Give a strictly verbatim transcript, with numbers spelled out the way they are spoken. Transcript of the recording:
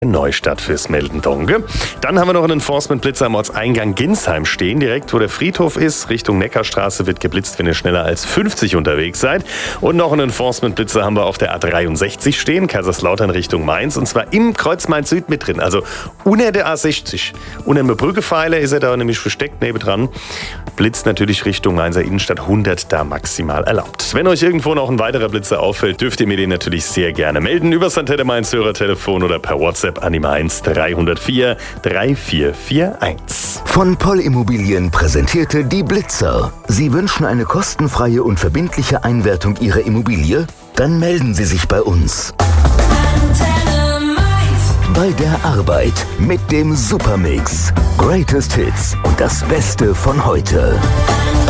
Neustadt fürs Melden, danke. Dann haben wir noch einen Enforcement-Blitzer am Ortseingang Ginsheim stehen, direkt wo der Friedhof ist. Richtung Neckarstraße wird geblitzt, wenn ihr schneller als fünfzig unterwegs seid. Und noch einen Enforcement-Blitzer haben wir auf der A dreiundsechzig stehen, Kaiserslautern Richtung Mainz. Und zwar im Kreuz Mainz-Süd mit drin, also unter der A sechzig. Unter dem Brückepfeiler ist er da nämlich versteckt nebendran. Blitzt natürlich Richtung Mainzer Innenstadt, hundert da maximal erlaubt. Wenn euch irgendwo noch ein weiterer Blitzer auffällt, dürft ihr mir den natürlich sehr gerne melden. Über das Antenne Mainz Hörertelefon oder per WhatsApp an die Mainz drei null vier, drei vier vier eins. Von Poll Immobilien präsentierte die Blitzer. Sie wünschen eine kostenfreie und verbindliche Einwertung Ihrer Immobilie? Dann melden Sie sich bei uns. Bei der Arbeit mit dem Supermix. Greatest Hits und das Beste von heute.